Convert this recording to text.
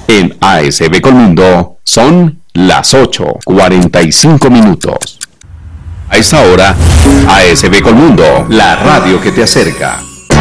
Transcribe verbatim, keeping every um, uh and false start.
En A S B Colmundo son las ocho cuarenta y cinco minutos. A esta hora, A S B Colmundo, la radio que te acerca.